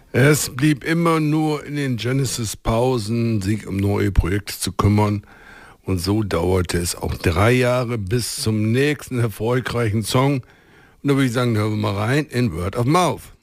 Es blieb immer nur in den Genesis-Pausen, sich um neue Projekte zu kümmern. Und so dauerte es auch 3 Jahre bis zum nächsten erfolgreichen Song. Und da würde ich sagen, hören wir mal rein in Word of Mouth.